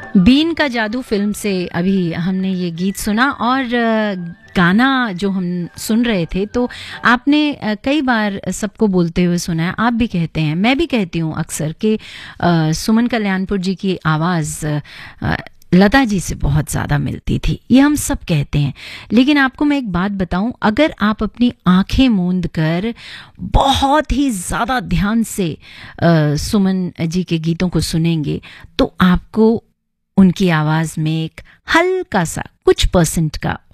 Been का जादू film से अभी हमने ये गीत सुना और गाना जो हम सुन रहे थे तो आपने कई बार सबको बोलते हुए सुना है, आप भी कहते हैं, मैं भी कहती हूँ अक्सर कि सुमन कल्याणपुर जी की आवाज़ लता जी से बहुत ज़्यादा मिलती थी। ये हम सब कहते हैं, लेकिन आपको मैं एक बात बताऊं, अगर आप अपनी आंखें मूंद कर बहुत ही ज़्यादा ध्यान से सुमन जी के गीतों को सुनेंगे तो आपको उनकी आवाज़ में एक हल्का सा कुछ % का